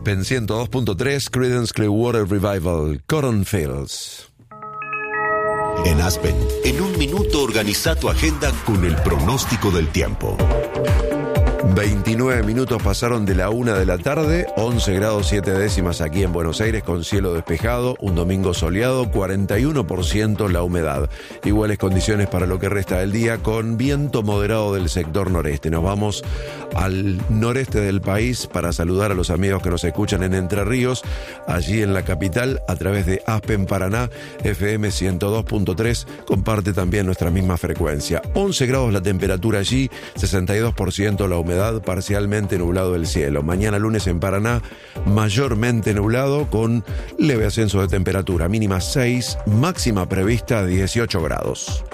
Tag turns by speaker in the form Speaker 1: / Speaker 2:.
Speaker 1: Aspen 102.3, Creedence Clearwater Revival, Cotton Fields.
Speaker 2: En Aspen, en un minuto organiza tu agenda con el pronóstico del tiempo.
Speaker 1: 29 minutos pasaron de la 1 de la tarde, 11 grados 7 décimas aquí en Buenos Aires con cielo despejado, un domingo soleado, 41% la humedad. Iguales condiciones para lo que resta del día con viento moderado del sector noreste. Nos vamos al noreste del país para saludar a los amigos que nos escuchan en Entre Ríos, allí en la capital a través de Aspen Paraná, FM 102.3, comparte también nuestra misma frecuencia. 11 grados la temperatura allí, 62% la humedad, parcialmente nublado el cielo. Mañana lunes en Paraná, mayormente nublado con leve ascenso de temperatura, mínima 6, máxima prevista 18 grados.